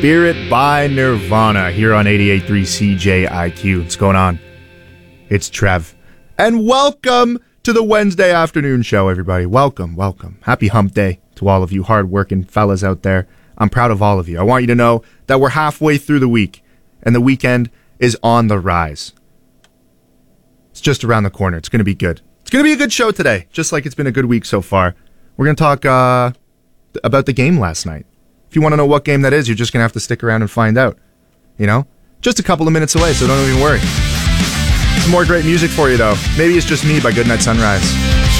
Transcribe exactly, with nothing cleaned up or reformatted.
Spirit by Nirvana here on eighty-eight point three C J I Q. What's going on? It's Trev. And welcome to the Wednesday afternoon show, everybody. Welcome, welcome. Happy hump day to all of you hardworking fellas out there. I'm proud of all of you. I want you to know that we're halfway through the week, and the weekend is on the rise. It's just around the corner. It's going to be good. It's going to be a good show today, just like it's been a good week so far. We're going to talk uh, about the game last night. If you want to know what game that is, you're just going to have to stick around and find out. You know? Just a couple of minutes away, so don't even worry. Some more great music for you, though. Maybe It's Just Me by Goodnight Sunrise.